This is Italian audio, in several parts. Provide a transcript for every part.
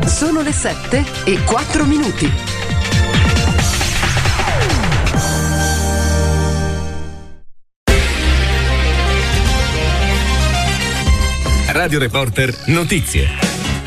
Sono le 7:04. Radio Reporter Notizie.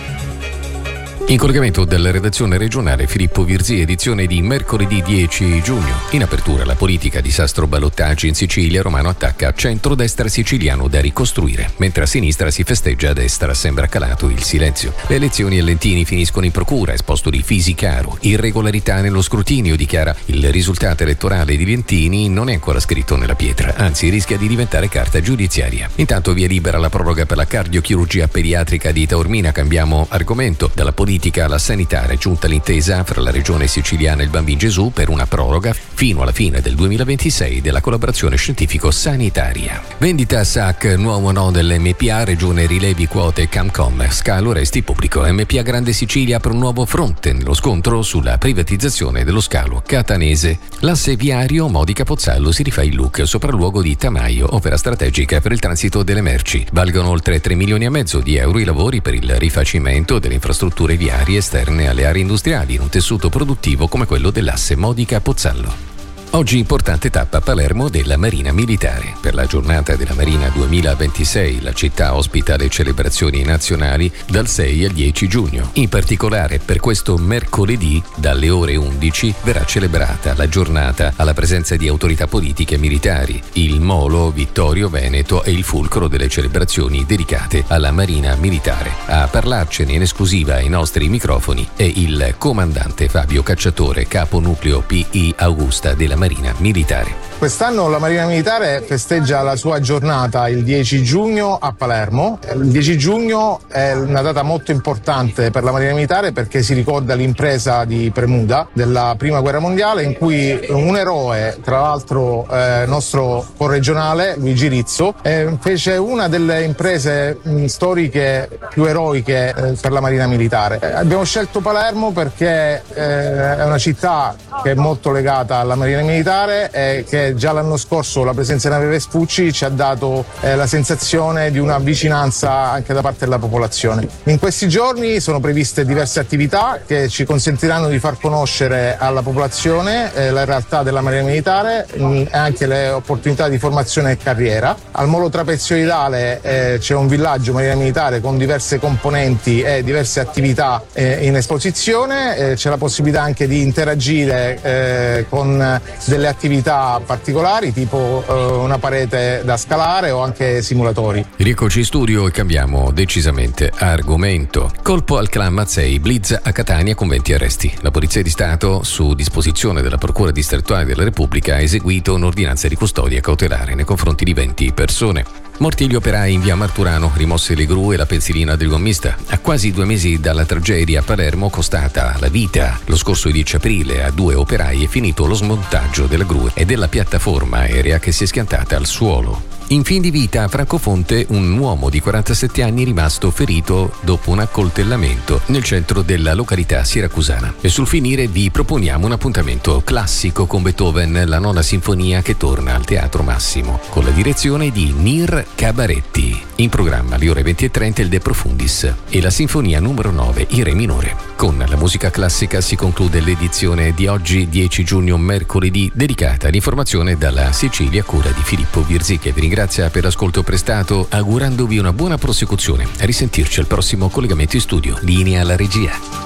In collegamento dalla redazione regionale Filippo Virzì, edizione di mercoledì 10 giugno. In apertura la politica disastro ballottaggi in Sicilia, Romano attacca centrodestra siciliano da ricostruire, mentre a sinistra si festeggia, a destra sembra calato il silenzio. Le elezioni a Lentini finiscono in procura, esposto di Fisicaro. Irregolarità nello scrutinio, dichiara il risultato elettorale di Lentini non è ancora scritto nella pietra, anzi rischia di diventare carta giudiziaria. Intanto via libera la proroga per la cardiochirurgia pediatrica di Taormina. Cambiamo argomento. Dalla politica alla sanitaria è giunta l'intesa fra la regione siciliana e il Bambin Gesù per una proroga fino alla fine del 2026 della collaborazione scientifico-sanitaria. Vendita SAC, nuovo no dell'MPA, regione rilevi quote Camcom, scalo resti pubblico. MPA Grande Sicilia apre un nuovo fronte nello scontro sulla privatizzazione dello scalo catanese. L'asse viario Modica Pozzallo si rifà il look, sopralluogo di Tamaio, opera strategica per il transito delle merci. Valgono oltre 3,5 milioni di euro i lavori per il rifacimento delle infrastrutture viarie esterne alle aree industriali in un tessuto produttivo come quello dell'asse Modica Pozzallo. Oggi importante tappa a Palermo della Marina Militare. Per la giornata della Marina 2026 la città ospita le celebrazioni nazionali dal 6 al 10 giugno. In particolare per questo mercoledì dalle ore 11 verrà celebrata la giornata alla presenza di autorità politiche e militari. Il Molo Vittorio Veneto è il fulcro delle celebrazioni dedicate alla Marina Militare. A parlarcene in esclusiva ai nostri microfoni è il comandante Fabio Cacciatore, capo nucleo PI Augusta della Marina Militare. Quest'anno la Marina Militare festeggia la sua giornata il 10 giugno a Palermo. Il 10 giugno è una data molto importante per la Marina Militare perché si ricorda l'impresa di Premuda della Prima Guerra Mondiale, in cui un eroe, tra l'altro nostro corregionale, Luigi Rizzo, fece una delle imprese storiche più eroiche per la Marina Militare. Abbiamo scelto Palermo perché è una città che è molto legata alla Marina Militare e che già l'anno scorso la presenza di nave Vespucci ci ha dato la sensazione di una vicinanza anche da parte della popolazione. In questi giorni sono previste diverse attività che ci consentiranno di far conoscere alla popolazione la realtà della Marina Militare e anche le opportunità di formazione e carriera. Al Molo Trapezioidale c'è un villaggio Marina Militare con diverse componenti e diverse attività in esposizione. C'è la possibilità anche di interagire con delle attività particolari tipo una parete da scalare o anche simulatori. Rieccoci in studio e cambiamo decisamente argomento. Colpo al clan Mazzei, blitz a Catania con 20 arresti. La Polizia di Stato, su disposizione della Procura distrettuale della Repubblica, ha eseguito un'ordinanza di custodia cautelare nei confronti di 20 persone. Morti gli operai in via Marturano, rimosse le gru e la pensilina del gommista. A quasi 2 mesi dalla tragedia a Palermo, costata la vita lo scorso 10 aprile a 2 operai, è finito lo smontaggio della gru e della piattaforma aerea che si è schiantata al suolo. In fin di vita a Francofonte un uomo di 47 anni rimasto ferito dopo un accoltellamento nel centro della località siracusana. E sul finire vi proponiamo un appuntamento classico con Beethoven, la nona sinfonia che torna al Teatro Massimo, con la direzione di Nir Cabaretti. In programma alle ore 20:30 il De Profundis e la sinfonia numero 9 in re minore. Con la musica classica si conclude l'edizione di oggi 10 giugno mercoledì dedicata all'informazione dalla Sicilia a cura di Filippo Virzì, che vi ringrazia per l'ascolto prestato, augurandovi una buona prosecuzione. A risentirci al prossimo collegamento in studio. Linea alla regia.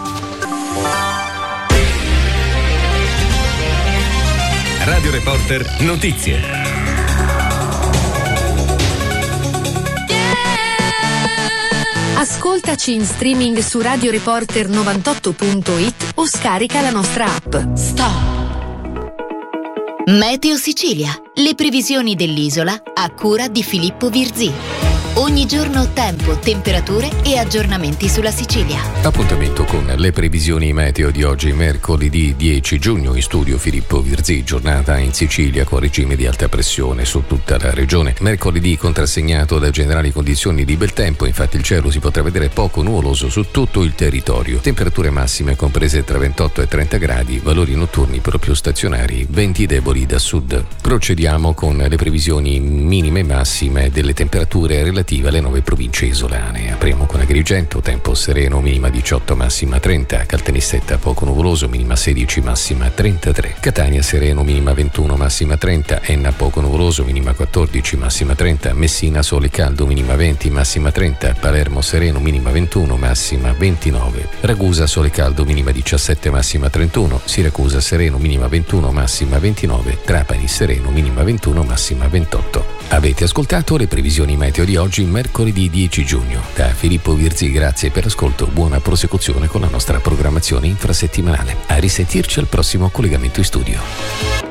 Radio Reporter Notizie. Ascoltaci in streaming su radioreporter98.it o scarica la nostra app. Stop. Meteo Sicilia. Le previsioni dell'isola a cura di Filippo Virzì. Ogni giorno tempo, temperature e aggiornamenti sulla Sicilia. Appuntamento con le previsioni meteo di oggi, mercoledì 10 giugno. In studio Filippo Virzì. Giornata in Sicilia con regime di alta pressione su tutta la regione. Mercoledì contrassegnato da generali condizioni di bel tempo, infatti il cielo si potrà vedere poco nuvoloso su tutto il territorio. Temperature massime comprese tra 28 e 30 gradi, valori notturni però più stazionari, venti deboli da sud. Procediamo con le previsioni minime e massime delle temperature relative relative alle 9 province isolane. Apriamo con Agrigento, tempo sereno, minima 18, massima 30. Caltanissetta poco nuvoloso, minima 16, massima 33. Catania sereno, minima 21, massima 30. Enna poco nuvoloso, minima 14, massima 30. Messina sole caldo, minima 20, massima 30. Palermo sereno, minima 21, massima 29. Ragusa sole caldo, minima 17, massima 31. Siracusa sereno, minima 21, massima 29. Trapani sereno, minima 21, massima 28. Avete ascoltato le previsioni meteo di oggi, mercoledì 10 giugno. Da Filippo Virzì, grazie per l'ascolto, buona prosecuzione con la nostra programmazione infrasettimanale. A risentirci al prossimo collegamento in studio.